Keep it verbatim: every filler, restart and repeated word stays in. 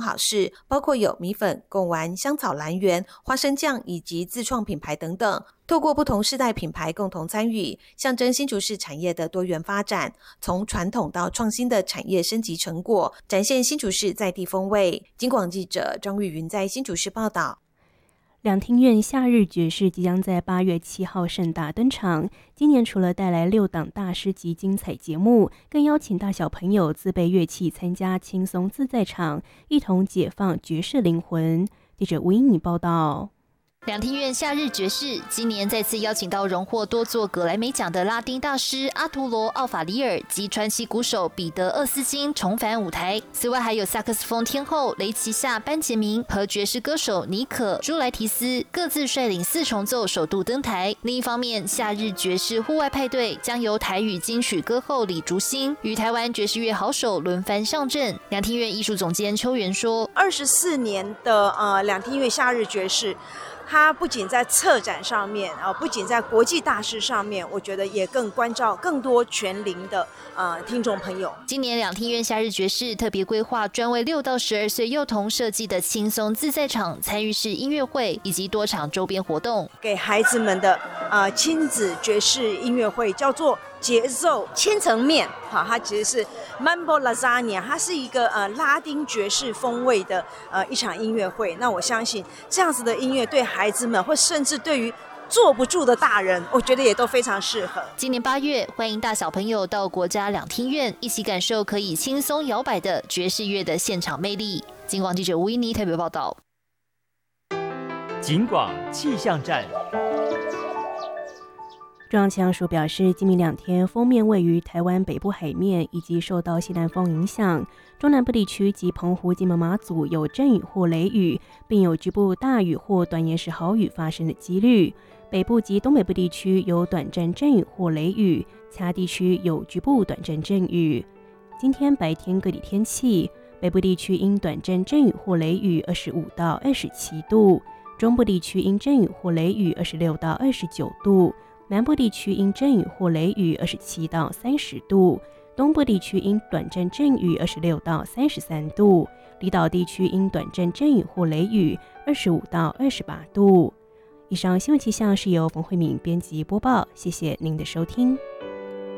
好事，包括有米粉、贡丸、香草蓝圆、花生酱以及自创品牌等等。透过不同世代品牌共同参与，象征新竹市产业的多元发展，从传统到创新的产业升级成果，展现新竹市在地风味。金广记者张玉云在新竹市报道。 两厅院夏日爵士即将在八月七号盛大登场。今年除了带来六档大师级精彩节目，更邀请大小朋友自备乐器参加轻松自在场，一同解放爵士灵魂。记者吴英妮报道。 两厅院夏日爵士今年再次邀请到荣获多座葛莱美奖的拉丁大师阿图罗·奥法里尔及传奇鼓手彼得·厄斯金重返舞台。此外，还有萨克斯风天后雷奇夏·班杰明和爵士歌手尼可·朱莱提斯各自率领四重奏首度登台。另一方面，夏日爵士户外派对将由台语金曲歌后李竹新与台湾爵士乐好手轮番上阵。两厅院艺术总监邱元说：“ 二十四年的呃两厅院夏日爵士。”它不仅在策展上面啊，不仅在国际大师上面，我觉得也更关照更多全龄的呃听众朋友。 今年两厅院夏日爵士特别规划专为六到十二岁幼童设计的轻松自在场参与式音乐会以及多场周边活动， 给孩子们的呃亲子爵士音乐会叫做节奏千层面，好，它其实是 Mambo Lasagna， 它是一个呃拉丁爵士风味的呃一场音乐会。那我相信这样子的音乐对孩子们，或甚至对于坐不住的大人，我觉得也都非常适合。 今年八月，欢迎大小朋友到国家两厅院一起感受可以轻松摇摆的爵士乐的现场魅力。金广记者吴依妮特别报道。 金广气象站。 中央气象署表示，今明两天锋面位于台湾北部海面，以及受到西南风影响，中南部地区及澎湖、金门、马祖有阵雨或雷雨，并有局部大雨或短延时豪雨发生的几率。北部及东北部地区有短暂阵雨或雷雨，其他地区有局部短暂阵雨。今天白天各地天气，北部地区因短暂阵雨或雷雨二十五到二十七度，中部地区因阵雨或雷雨二十六到二十九度，南部地区因阵雨或雷雨二十七到三十度，东部地区因短暂阵雨二十六到三十三度，离岛地区因短暂阵雨或雷雨二十五到二十八度。以上新闻气象是由冯慧敏编辑播报，谢谢您的收听。